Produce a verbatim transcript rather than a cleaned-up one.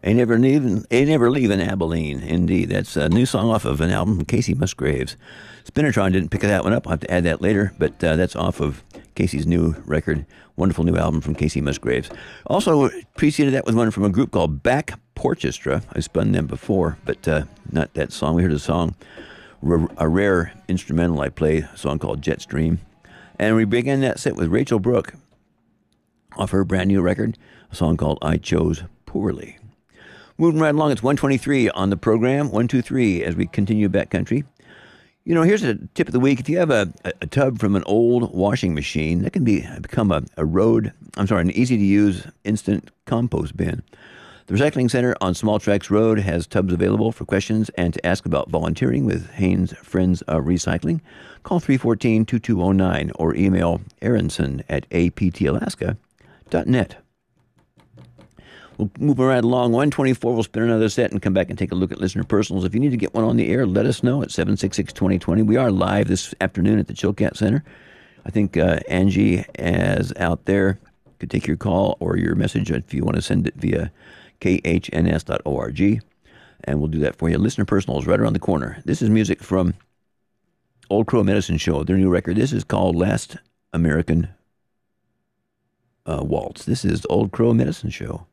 Ain't Never Leaving, Ain't Never Leaving Abilene. Indeed, that's a new song off of an album from Casey Musgraves. Spinnertron didn't pick that one up. I'll have to add that later, but uh, that's off of Casey's new record. Wonderful new album from Casey Musgraves. Also preceded that with one from a group called Back Porchestra. I spun them before, but uh, not that song. We heard a song, a rare instrumental I played, a song called Jetstream. And we began that set with Rachel Brooke off her brand new record, a song called I Chose Poorly. Moving right along, it's one twenty-three on the program, one two three, as we continue backcountry. You know, here's a tip of the week. If you have a, a, a tub from an old washing machine, that can be become a, a road, I'm sorry, an easy-to-use instant compost bin. The Recycling Center on Small Tracks Road has tubs available for questions and to ask about volunteering with Haynes Friends of Recycling. Call three one four, two two zero nine or email aronson at a p t alaska dot net. We'll move right along. one twenty-four, we'll spin another set and come back and take a look at listener personals. If you need to get one on the air, let us know at seven six six, two zero two zero. We are live this afternoon at the Chilkat Center. I think uh, Angie is out there. Could take your call or your message if you want to send it via k h n s dot org. And we'll do that for you. Listener personals right around the corner. This is music from Old Crow Medicine Show, their new record. This is called Last American uh, Waltz. This is the Old Crow Medicine Show.